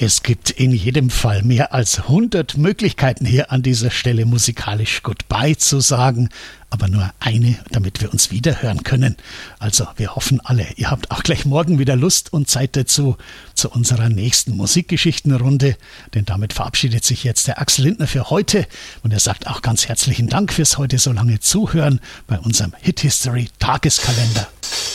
Es gibt in jedem Fall mehr als 100 Möglichkeiten, hier an dieser Stelle musikalisch Goodbye zu sagen, aber nur eine, damit wir uns wiederhören können. Also wir hoffen alle, ihr habt auch gleich morgen wieder Lust und Zeit dazu, zu unserer nächsten Musikgeschichtenrunde, denn damit verabschiedet sich jetzt der Axel Lindner für heute und er sagt auch ganz herzlichen Dank fürs heute so lange Zuhören bei unserem Hit History Tageskalender.